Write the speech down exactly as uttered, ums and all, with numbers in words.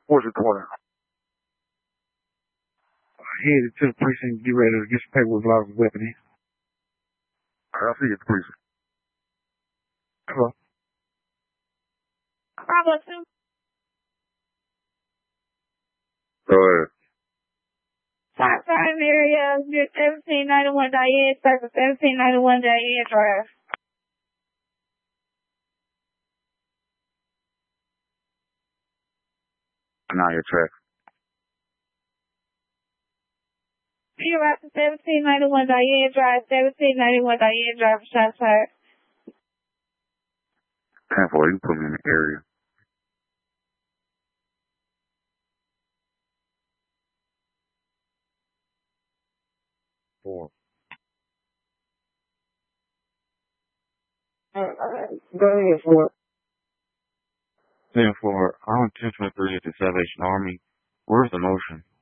What's reporting? Headed to the precinct, get ready to get some paperwork, logs, and weapon in. Alright, I'll see you at the precinct. Hello. Bravo two. Go ahead. South Side area, seventeen ninety-one Diane, circle seventeen ninety-one Diane Drive. Now your track. You're out to seventeen ninety-one Diane Drive, seventeen ninety-one Diane Drive, South Side. ten four, you put me in the area. Four. Alright, go ahead for it. ten four, I'm ten twenty-three at the Salvation Army. Where's the motion?